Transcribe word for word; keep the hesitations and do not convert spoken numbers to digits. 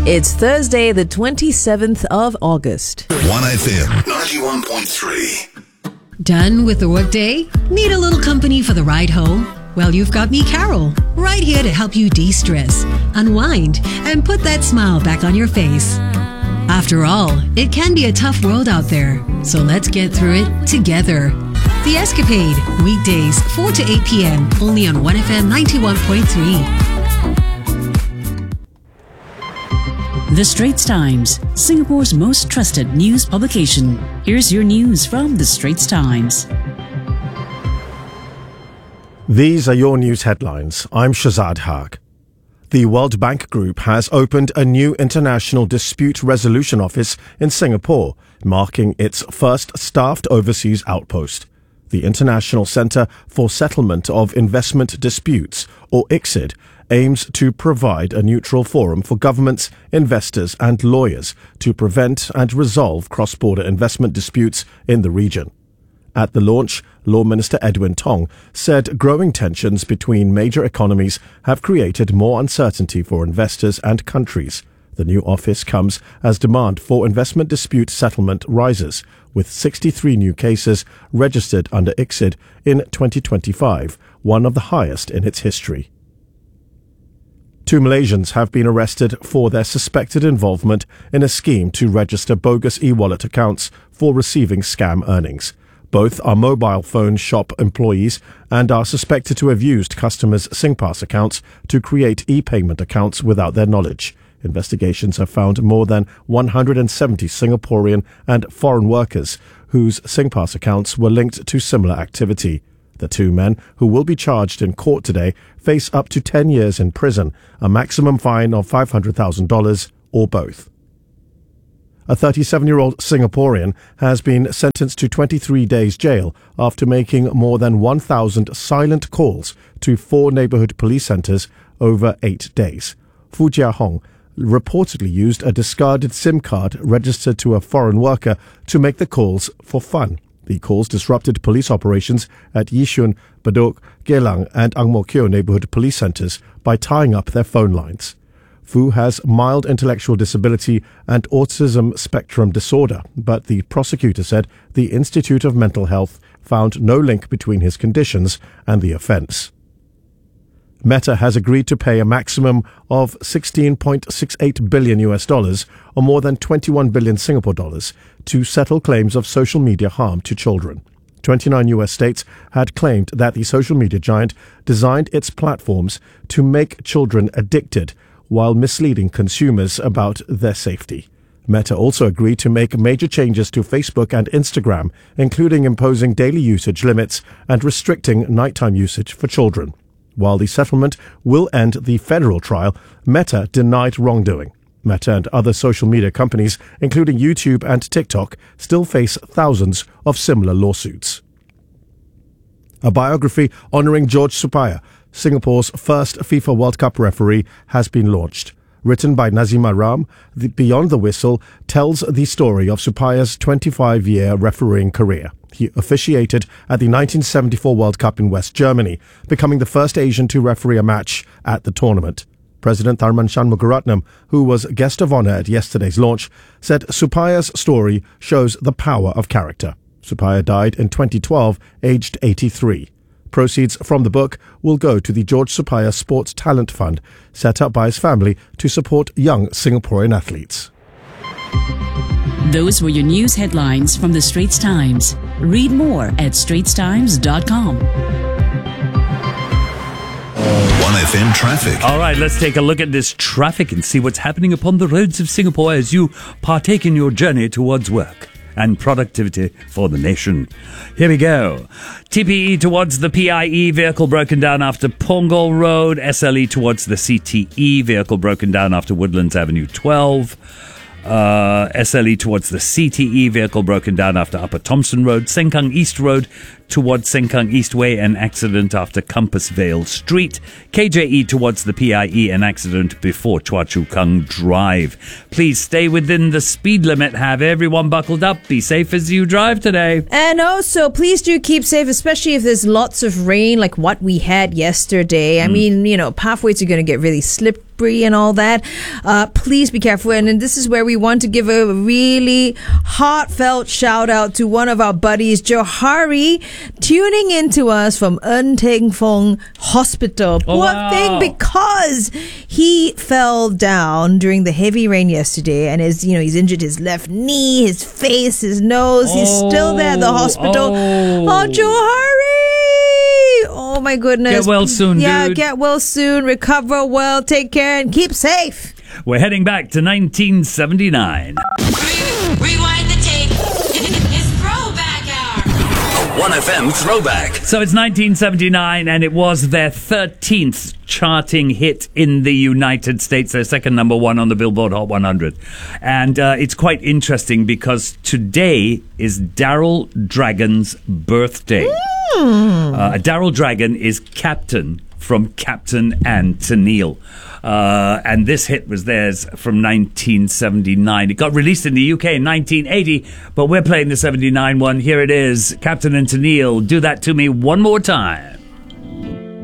It's Thursday, the twenty-seventh of August. one F M ninety-one point three. Done with the workday? Need a little company for the ride home? Well, you've got me, Carol, right here to help you de-stress, unwind, and put that smile back on your face. After all, it can be a tough world out there, so let's get through it together. The Escapade, weekdays four to eight p.m. only on one F M ninety-one point three. The Straits Times, Singapore's most trusted news publication. Here's your news from The Straits Times. These are your news headlines. I'm Shazad Haq. The World Bank Group has opened a new international dispute resolution office in Singapore, marking its first staffed overseas outpost. The International Centre for Settlement of Investment Disputes, or I C S I D, aims to provide a neutral forum for governments, investors and lawyers to prevent and resolve cross-border investment disputes in the region. At the launch, Law Minister Edwin Tong said growing tensions between major economies have created more uncertainty for investors and countries. The new office comes as demand for investment dispute settlement rises, with sixty-three new cases registered under I C S I D in twenty twenty-five, one of the highest in its history. Two Malaysians have been arrested for their suspected involvement in a scheme to register bogus e-wallet accounts for receiving scam earnings. Both are mobile phone shop employees and are suspected to have used customers' SingPass accounts to create e-payment accounts without their knowledge. Investigations have found more than one hundred seventy Singaporean and foreign workers whose SingPass accounts were linked to similar activity. The two men, who will be charged in court today, face up to ten years in prison, a maximum fine of five hundred thousand dollars, or both. A thirty-seven-year-old Singaporean has been sentenced to twenty-three days jail after making more than one thousand silent calls to four neighbourhood police centres over eight days. Fu Jiahong reportedly used a discarded SIM card registered to a foreign worker to make the calls for fun. The calls disrupted police operations at Yishun, Bedok, Geylang and Ang Mo Kio neighbourhood police centres by tying up their phone lines. Fu has mild intellectual disability and autism spectrum disorder, but the prosecutor said the Institute of Mental Health found no link between his conditions and the offence. Meta has agreed to pay a maximum of sixteen point six eight billion U S dollars, or more than twenty-one billion Singapore dollars, to settle claims of social media harm to children. twenty-nine U S states had claimed that the social media giant designed its platforms to make children addicted while misleading consumers about their safety. Meta also agreed to make major changes to Facebook and Instagram, including imposing daily usage limits and restricting nighttime usage for children. While the settlement will end the federal trial, Meta denied wrongdoing. Meta and other social media companies, including YouTube and TikTok, still face thousands of similar lawsuits. A biography honouring George Supaya, Singapore's first FIFA World Cup referee, has been launched. Written by Nazima Ram, the Beyond the Whistle tells the story of Supaya's twenty-five-year refereeing career. He officiated at the nineteen seventy-four World Cup in West Germany, becoming the first Asian to referee a match at the tournament. President Tharman Shanmugaratnam, who was guest of honour at yesterday's launch, said Supaya's story shows the power of character. Supaya died in twenty twelve, aged eighty-three. Proceeds from the book will go to the George Supaya Sports Talent Fund, set up by his family to support young Singaporean athletes. Those were your news headlines from The Straits Times. Read more at straits times dot com. one F M traffic. All right, let's take a look at this traffic and see what's happening upon the roads of Singapore as you partake in your journey towards work and productivity for the nation. Here we go. T P E towards the P I E, vehicle broken down after Punggol Road. S L E towards the C T E, vehicle broken down after Woodlands Avenue twelve. Uh, S L E towards the C T E, vehicle broken down after Upper Thompson Road. Sengkang East Road towards Sengkang Eastway, an accident after Compassvale Street. K J E towards the P I E, an accident before Chua Chu Kang Drive. Please stay within the speed limit. Have everyone buckled up. Be safe as you drive today. And also, please do keep safe, especially if there's lots of rain like what we had yesterday. I mm. mean, you know, pathways are going to get really slippery. spree and all that. Uh, please be careful. And, and this is where we want to give a really heartfelt shout out to one of our buddies, Johari, tuning in to us from En Teng Fong Hospital. Oh, Poor wow. thing, because he fell down during the heavy rain yesterday, and his, you know, he's injured his left knee, his face, his nose. He's still there at the hospital. Oh, Oh, Johari! Oh my goodness. Get well soon, Yeah, dude. get well soon. Recover well. Take care and keep safe. We're heading back to nineteen seventy-nine. Rewind the tape. It's throwback hour. one F M throwback. So it's nineteen seventy-nine, and it was their thirteenth charting hit in the United States, their second number one on the Billboard Hot one hundred. And uh, it's quite interesting because today is Daryl Dragon's birthday. Uh, Daryl Dragon is captain from Captain and Tennille. Uh, and this hit was theirs from nineteen seventy-nine. It got released in the U K in nineteen eighty, but we're playing the seventy-nine one. Here it is, Captain and Tennille. Do That To Me one more time.